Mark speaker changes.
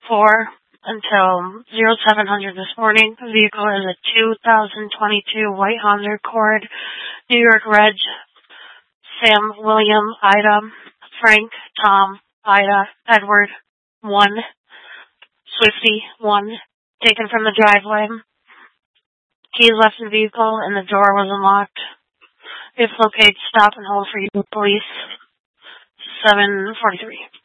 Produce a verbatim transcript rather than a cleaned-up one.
Speaker 1: four until zero seven hundred this morning. The vehicle is a two thousand twenty-two white Honda Accord, New York Reg, Sam, William, Ida, Frank, Tom, Ida, Edward, one, Swifty, one, taken from the driveway. Keys left in the vehicle and the door was unlocked. If located, stop and hold for you, police. seven forty-three.